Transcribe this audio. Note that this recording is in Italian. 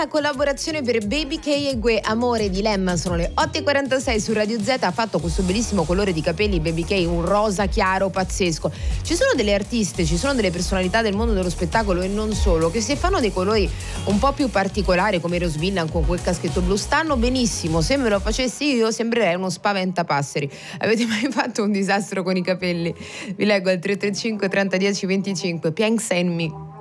la collaborazione per Baby K e Gue, Amore Dilemma. Sono le 8:46 su Radio Z. Ha fatto questo bellissimo colore di capelli Baby K, un rosa chiaro pazzesco. Ci sono delle artiste, ci sono delle personalità del mondo dello spettacolo e non solo, che se fanno dei colori un po' più particolari, come Rose Villain con quel caschetto blu, stanno benissimo. Se me lo facessi io sembrerei uno spaventapasseri. Avete mai fatto un disastro con i capelli? Vi leggo al 335 30 10 25. Piang Sen Mi.